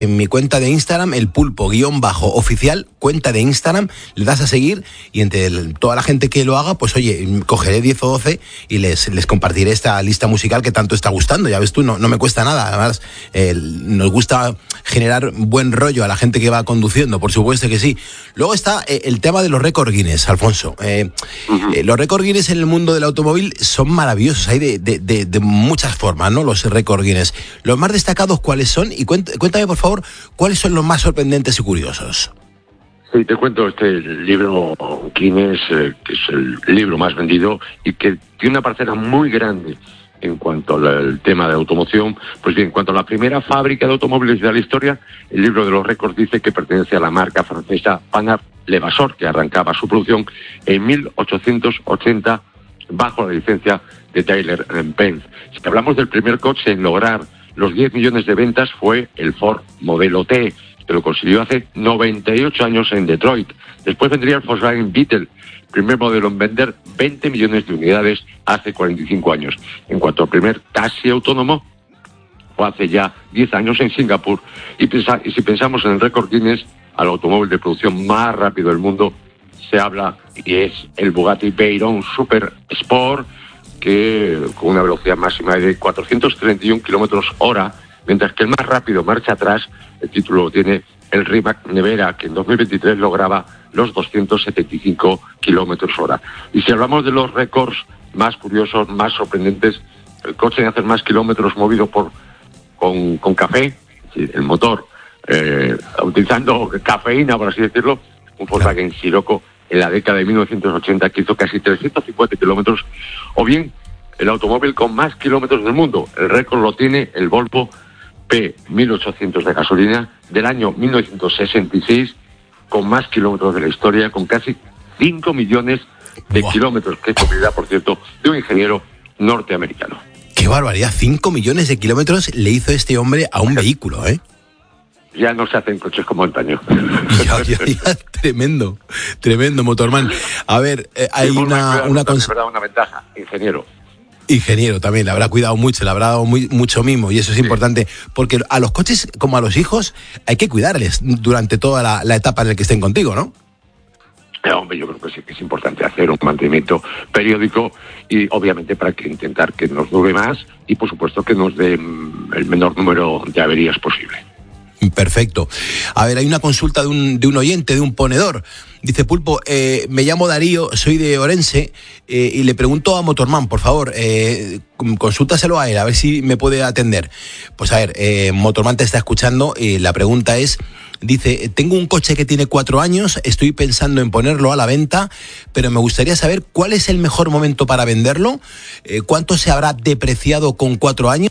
En mi cuenta de Instagram, el pulpo_oficial, cuenta de Instagram, le das a seguir y entre toda la gente que lo haga, pues oye, cogeré 10 o 12 y les compartiré esta lista musical que tanto está gustando. Ya ves tú, no me cuesta nada. Además, nos gusta generar buen rollo a la gente que va conduciendo, por supuesto que sí. Luego está el tema de los récords Guinness, Alfonso. Los récords Guinness en el mundo del automóvil son maravillosos, hay de muchas formas, ¿no? Los récords Guinness. Los más destacados, ¿cuáles son? Y cuéntame, por favor, ¿cuáles son los más sorprendentes y curiosos? Sí, te cuento este libro Guinness, que es el libro más vendido y que tiene una parcela muy grande en cuanto al tema de automoción. Pues bien, en cuanto a la primera fábrica de automóviles de la historia, el libro de los récords dice que pertenece a la marca francesa Panhard Levasseur, que arrancaba su producción en 1880 bajo la licencia de Daimler-Benz. Si hablamos del primer coche en lograr los 10 millones de ventas, fue el Ford Modelo T, que lo consiguió hace 98 años en Detroit. Después vendría el Volkswagen Beetle, primer modelo en vender 20 millones de unidades hace 45 años. En cuanto al primer taxi autónomo, fue hace ya 10 años en Singapur. Y si pensamos en el récord Guinness, al automóvil de producción más rápido del mundo, se habla y es el Bugatti Veyron Super Sport, que con una velocidad máxima de 431 kilómetros hora, mientras que el más rápido marcha atrás. El título lo tiene el Rimac Nevera, que en 2023 lograba los 275 kilómetros hora. Y si hablamos de los récords más curiosos, más sorprendentes, el coche de hacer más kilómetros movido con café, el motor, utilizando cafeína, por así decirlo, un Volkswagen Scirocco en la década de 1980, que hizo casi 350 kilómetros, o bien el automóvil con más kilómetros del mundo. El récord lo tiene el Volvo P1800 de gasolina del año 1966, con más kilómetros de la historia, con casi 5 millones de kilómetros, que es propiedad, por cierto, de un ingeniero norteamericano. ¡Qué barbaridad! 5 millones de kilómetros le hizo este hombre a un vehículo, ¿eh? Ya no se hacen coches como antaño. Ya, tremendo, Motorman. A ver, hay una ventaja, Ingeniero también, le habrá cuidado mucho, le habrá dado mucho mimo, y eso es importante, porque a los coches, como a los hijos, hay que cuidarles durante toda la etapa en la que estén contigo, ¿no? Hombre, yo creo que sí que es importante hacer un mantenimiento periódico y obviamente para intentar que nos dure más y por supuesto que nos dé el menor número de averías posible. Perfecto. A ver, hay una consulta de un oyente, de un ponedor. Dice, Pulpo, me llamo Darío, soy de Orense, y le pregunto a Motorman, por favor, consúltaselo a él, a ver si me puede atender. Pues a ver, Motorman te está escuchando y la pregunta es, dice, tengo un coche que tiene 4 años, estoy pensando en ponerlo a la venta, pero me gustaría saber cuál es el mejor momento para venderlo, cuánto se habrá depreciado con 4 años.